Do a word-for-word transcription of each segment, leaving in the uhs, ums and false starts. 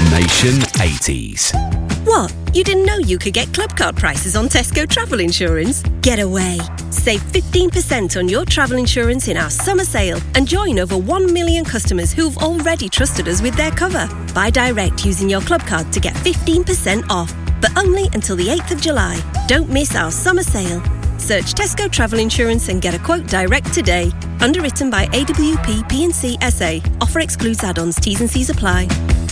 Nation eighties. What? You didn't know you could get club card prices on Tesco travel insurance? Get away. Save fifteen percent on your travel insurance in our summer sale and join over one million customers who've already trusted us with their cover. Buy direct using your club card to get fifteen percent off, but only until the eighth of July. Don't miss our summer sale. Search Tesco Travel Insurance and get a quote direct today. Underwritten by A W P P and C S A. Offer excludes add-ons. T's and C's apply.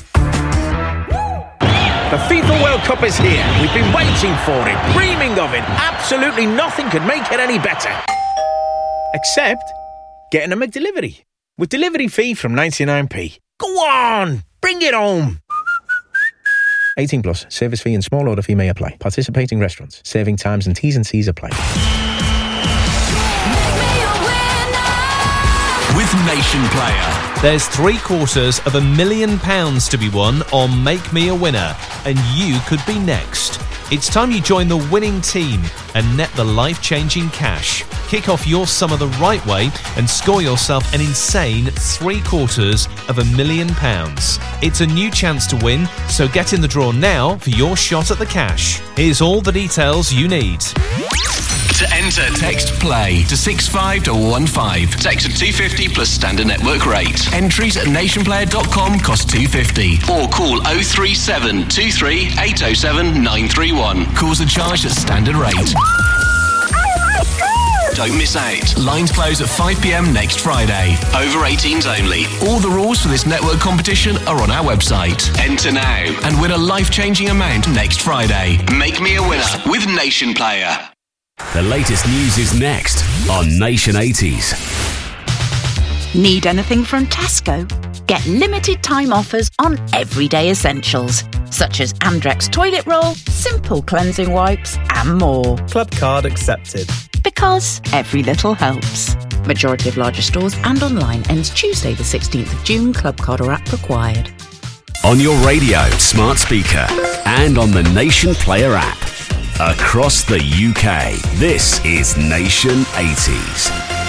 The FIFA World Cup is here. We've been waiting for it, dreaming of it. Absolutely nothing could make it any better. Except getting a McDelivery. With delivery fee from ninety-nine p. Go on, bring it home. eighteen plus, service fee and small order fee may apply. Participating restaurants, serving times and T's and C's apply. With Nation Player. There's three quarters of a million pounds to be won on Make Me a Winner, and you could be next. It's time you join the winning team and net the life-changing cash. Kick off your summer the right way and score yourself an insane three quarters of a million pounds. It's a new chance to win, so get in the draw now for your shot at the cash. Here's all the details you need. To enter, text PLAY to six five one one five. Text at two fifty plus standard network rate. Entries at nationplayer dot com cost two fifty. Or call oh three seven two three eight oh seven nine three one. Calls are charged at standard rate. Don't miss out. Lines close at five p.m. next Friday. Over eighteens only. All the rules for this network competition are on our website. Enter now and win a life-changing amount next Friday. Make me a winner with Nation Player. The latest news is next on Nation eighties. Need anything from Tesco? Get limited time offers on everyday essentials, such as Andrex toilet roll, Simple cleansing wipes, and more. Club card accepted. Because every little helps. Majority of larger stores and online ends Tuesday the sixteenth of June. Club card or app required. On your radio, smart speaker, and on the Nation Player app. Across the U K, this is Nation eighties.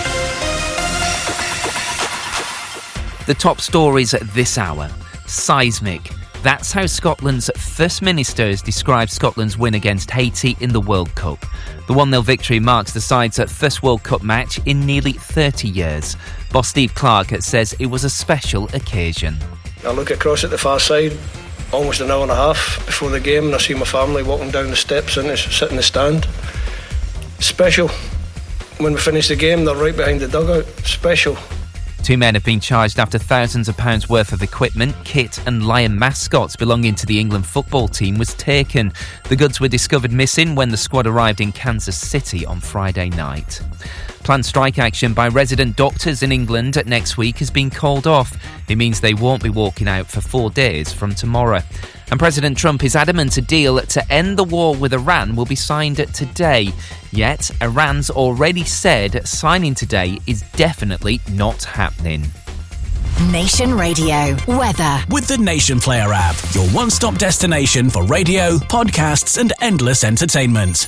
The top stories at this hour. Seismic. That's how Scotland's First Minister has described Scotland's win against Haiti in the World Cup. The one nil victory marks the side's first World Cup match in nearly thirty years. Boss Steve Clarke says it was a special occasion. I look across at the far side, almost an hour and a half before the game, and I see my family walking down the steps and sit in the stand. Special. When we finish the game, they're right behind the dugout. Special. Two men have been charged after thousands of pounds worth of equipment, kit and lion mascots belonging to the England football team was taken. The goods were discovered missing when the squad arrived in Kansas City on Friday night. Planned strike action by resident doctors in England next week has been called off. It means they won't be walking out for four days from tomorrow. And President Trump is adamant a deal to end the war with Iran will be signed today. Yet, Iran's already said signing today is definitely not happening. Nation Radio weather with the Nation Player app, your one-stop destination for radio, podcasts and endless entertainment.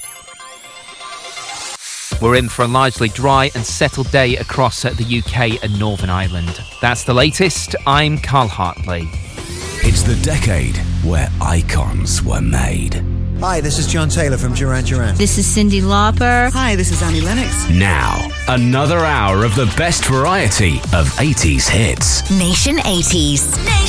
We're in for a largely dry and settled day across the U K and Northern Ireland. That's the latest. I'm Carl Hartley. It's the decade where icons were made. Hi, this is John Taylor from Duran Duran. This is Cyndi Lauper. Hi, this is Annie Lennox. Now, another hour of the best variety of eighties hits. Nation eighties. Nation